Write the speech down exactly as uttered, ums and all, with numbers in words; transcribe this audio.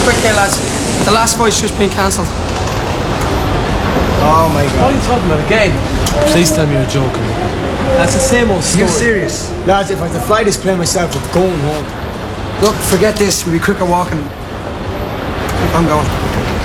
quick here, lads. The last fight's just been cancelled. Oh my What God. are you talking about again? Please tell me you're joking. That's the same old story. You serious? Lads, if I had to fly this plane myself, I'm going home. Look, forget this. We'll be quicker walking. I'm going.